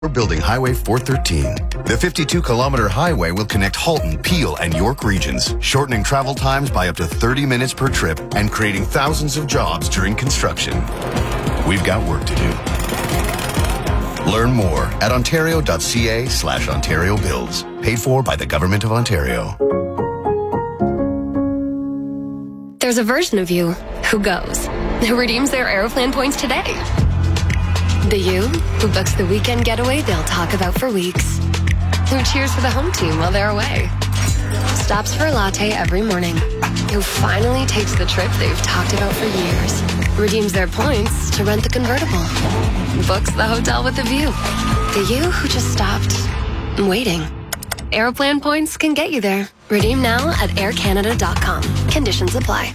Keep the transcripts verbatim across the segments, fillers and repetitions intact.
We're building Highway four thirteen. The fifty-two kilometer highway will connect Halton, Peel, and York regions, shortening travel times by up to thirty minutes per trip and creating thousands of jobs during construction. We've got work to do. Learn more at ontario.ca slash Ontario Builds. Paid for by the Government of Ontario. There's a version of you who goes, who redeems their Aeroplan points today. The you who books the weekend getaway they'll talk about for weeks. Who cheers for the home team while they're away. Stops for a latte every morning. Who finally takes the trip they've talked about for years. Redeems their points to rent the convertible. Books the hotel with a view. The you who just stopped waiting. Aeroplan points can get you there. Redeem now at air canada dot com. Conditions apply.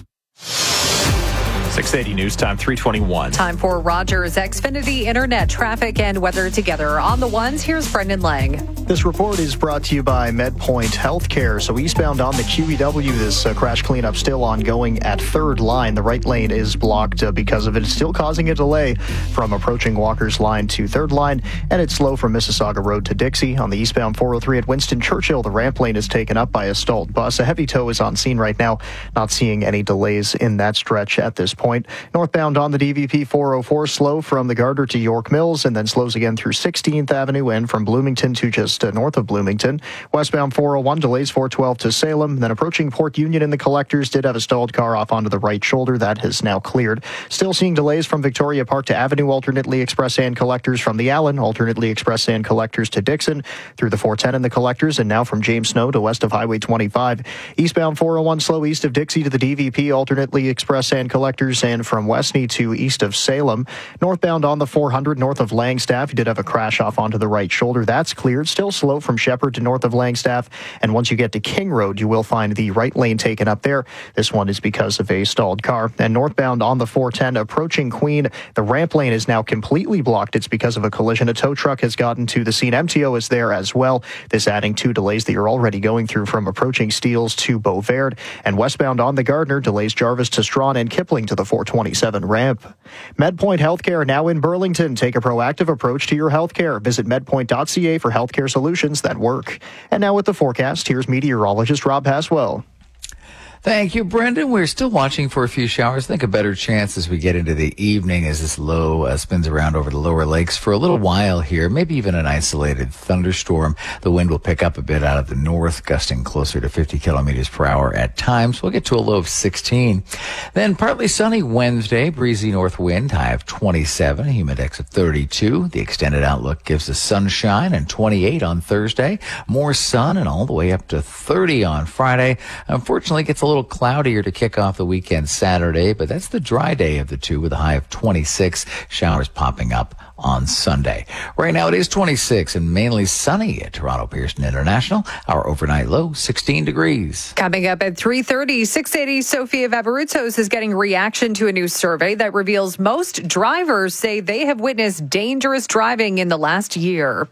six eighty News Time, three twenty-one. Time for Rogers Xfinity Internet traffic and weather together. On the ones, here's Brendan Lang. This report is brought to you by MedPoint Healthcare. So eastbound on the Q E W, this uh, crash cleanup still ongoing at third line. The right lane is blocked uh, because of it. It's still causing a delay from approaching Walker's line to third line, and it's slow from Mississauga Road to Dixie. On the eastbound four oh three at Winston Churchill, the ramp lane is taken up by a stalled bus. A heavy tow is on scene right now. Not seeing any delays in that stretch at this point. Northbound on the D V P four oh four, slow from the Gardner to York Mills, and then slows again through sixteenth Avenue and from Bloomington to just uh, north of Bloomington. Westbound four oh one, delays four twelve to Salem. Then approaching Port Union in the Collectors, did have a stalled car off onto the right shoulder. That has now cleared. Still seeing delays from Victoria Park to Avenue, alternately Express and Collectors from the Allen, alternately Express and Collectors to Dixon, through the four ten in the Collectors, and now from James Snow to west of Highway twenty-five. Eastbound four oh one, slow east of Dixie to the D V P, alternately Express and Collectors, and from Westney to east of Salem. Northbound on the four hundred, north of Langstaff, you did have a crash off onto the right shoulder. That's cleared. Still slow from Shepherd to north of Langstaff, and once you get to King Road, you will find the right lane taken up there. This one is because of a stalled car. And northbound on the four ten, approaching Queen, the ramp lane is now completely blocked. It's because of a collision. A tow truck has gotten to the scene. M T O is there as well. This adding two delays that you're already going through from approaching Steeles to Beauvert. And westbound on the Gardner, delays Jarvis to Strawn and Kipling to the four twenty-seven ramp. MedPoint Healthcare now in Burlington. Take a proactive approach to your healthcare. Visit medpoint dot c a for healthcare solutions that work. And now with the forecast, here's meteorologist Rob Haswell. Thank you, Brendan. We're still watching for a few showers. I think a better chance as we get into the evening as this low uh, spins around over the lower lakes for a little while here, maybe even an isolated thunderstorm. The wind will pick up a bit out of the north, gusting closer to fifty kilometers per hour at times. We'll get to a low of sixteen. Then partly sunny Wednesday, breezy north wind, high of twenty-seven, humidex of thirty-two. The extended outlook gives us sunshine and twenty-eight on Thursday. More sun and all the way up to thirty on Friday. Unfortunately, it gets a little cloudier to kick off the weekend Saturday, but that's the dry day of the two with a high of twenty-six. Showers popping up on Sunday. Right now it is twenty-six and mainly sunny at Toronto Pearson International. Our overnight low, sixteen degrees. Coming up at three thirty, six eighty, Sophia Vavaruzos is getting reaction to a new survey that reveals most drivers say they have witnessed dangerous driving in the last year.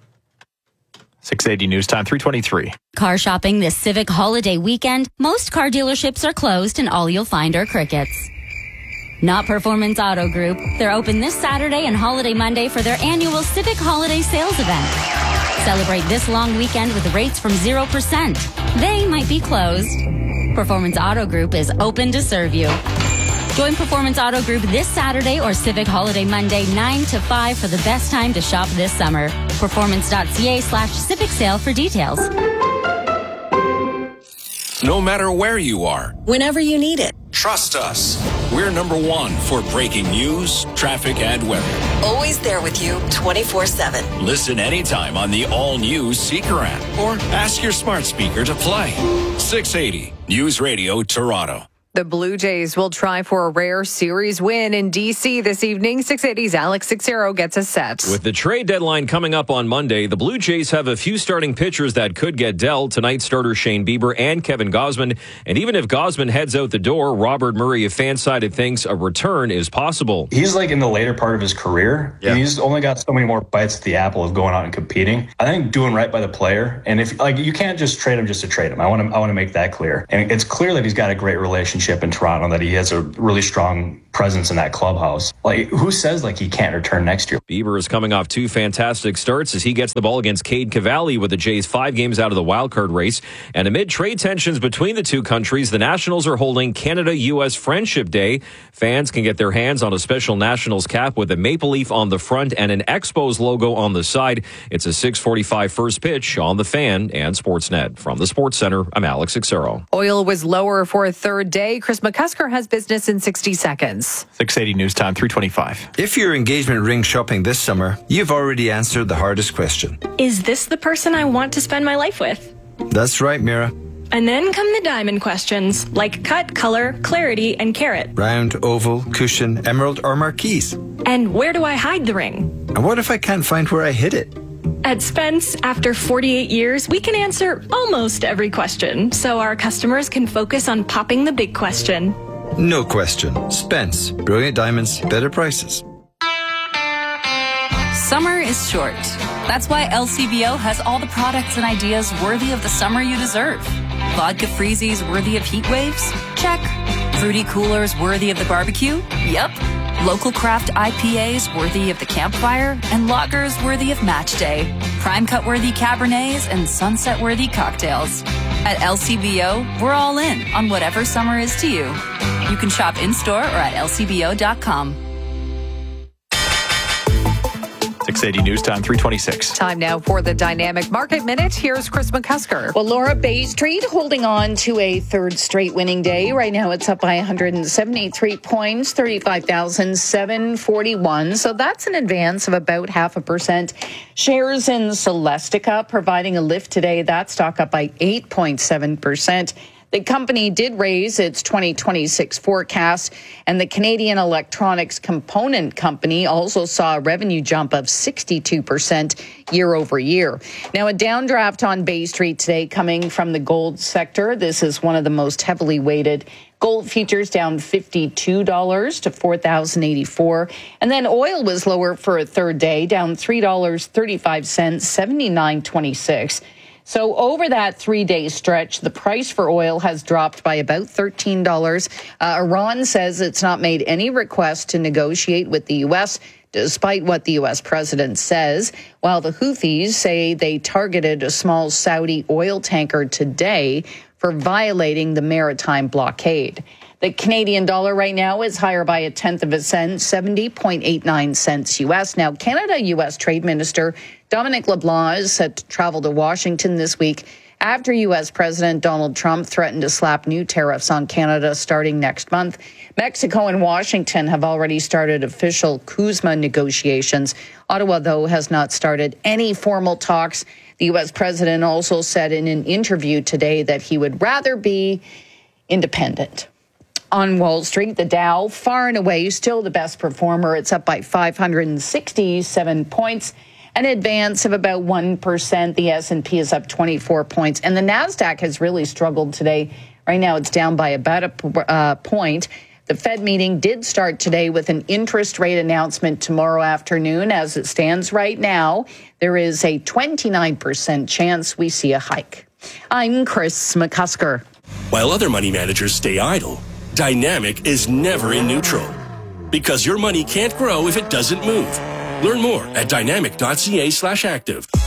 six eighty News Time, three twenty-three. Car shopping this Civic holiday weekend. Most car dealerships are closed and all you'll find are crickets. Not Performance Auto Group. They're open this Saturday and Holiday Monday for their annual Civic Holiday Sales event. Celebrate this long weekend with rates from zero percent. They might be closed. Performance Auto Group is open to serve you. Join Performance Auto Group this Saturday or Civic Holiday Monday, nine to five for the best time to shop this summer. Performance.ca slash Civic Sale for details. No matter where you are, whenever you need it, trust us. We're number one for breaking news, traffic, and weather. Always there with you twenty-four seven. Listen anytime on the all-new Seeker app or ask your smart speaker to play. six eighty News Radio Toronto. The Blue Jays will try for a rare series win in D C this evening. six eighty's Alex Sixero gets us set. With the trade deadline coming up on Monday, the Blue Jays have a few starting pitchers that could get dealt. Tonight, starter Shane Bieber and Kevin Gausman. And even if Gausman heads out the door, Robert Murray of Fansided thinks a return is possible. He's like in the later part of his career. Yeah. He's only got so many more bites at the apple of going out and competing. competing. I think doing right by the player, and if like you can't just trade him just to trade him. I want to I want to make that clear. And it's clear that he's got a great relationship in Toronto, that he has a really strong presence in that clubhouse. Like, who says like he can't return next year? Bieber is coming off two fantastic starts as he gets the ball against Cade Cavalli with the Jays five games out of the wildcard race. And amid trade tensions between the two countries, the Nationals are holding Canada-U S Friendship Day. Fans can get their hands on a special Nationals cap with a maple leaf on the front and an Expos logo on the side. It's a six forty-five first pitch on The Fan and Sportsnet. From the Sports Center, I'm Alex Xero. Oil was lower for a third day. Chris McCusker has business in sixty seconds. six eighty News Time, three twenty-five. If you're engagement ring shopping this summer, you've already answered the hardest question. Is this the person I want to spend my life with? That's right, Mira. And then come the diamond questions, like cut, color, clarity, and carat. Round, oval, cushion, emerald, or marquise. And where do I hide the ring? And what if I can't find where I hid it? At Spence, after forty-eight years, we can answer almost every question, so our customers can focus on popping the big question. No question. Spence. Brilliant diamonds, better prices. Summer is short. That's why L C B O has all the products and ideas worthy of the summer you deserve. Vodka freezies worthy of heat waves? Check. Fruity coolers worthy of the barbecue? Yep. Local craft I P As worthy of the campfire? And lagers worthy of match day. Prime cut worthy Cabernets and sunset worthy cocktails. At L C B O, we're all in on whatever summer is to you. You can shop in-store or at L C B O dot com. six eighty News Time, three twenty-six. Time now for the Dynamic Market Minute. Here's Chris McCusker. Well, Laura, Bay Street holding on to a third straight winning day. Right now it's up by one hundred seventy-three points, thirty-five thousand seven hundred forty-one. So that's an advance of about half a percent. Shares in Celestica providing a lift today. That stock up by eight point seven percent. The company did raise its twenty twenty-six forecast, and the Canadian Electronics Component Company also saw a revenue jump of sixty-two percent year over year. Now, a downdraft on Bay Street today coming from the gold sector. This is one of the most heavily weighted. Gold futures down fifty-two dollars to four thousand eighty-four dollars. And then oil was lower for a third day, down three dollars and thirty-five cents, seventy-nine twenty-six. So over that three-day stretch, the price for oil has dropped by about thirteen dollars. Uh, Iran says it's not made any request to negotiate with the U S, despite what the U S president says, while the Houthis say they targeted a small Saudi oil tanker today for violating the maritime blockade. The Canadian dollar right now is higher by a tenth of a cent, seventy point eight nine cents U S. Now, Canada-U S Trade Minister Dominic LeBlanc is set to travel to Washington this week after U S President Donald Trump threatened to slap new tariffs on Canada starting next month. Mexico and Washington have already started official CUSMA negotiations. Ottawa, though, has not started any formal talks. The U S president also said in an interview today that he would rather be independent. On Wall Street, the Dow, far and away, still the best performer. It's up by five hundred sixty-seven points, an advance of about one percent. The S and P is up twenty-four points, and the NASDAQ has really struggled today. Right now, it's down by about a uh, point. The Fed meeting did start today with an interest rate announcement tomorrow afternoon. As it stands right now, there is a twenty-nine percent chance we see a hike. I'm Chris McCusker. While other money managers stay idle, Dynamic is never in neutral, because your money can't grow if it doesn't move. Learn more at dynamic dot c a slash active.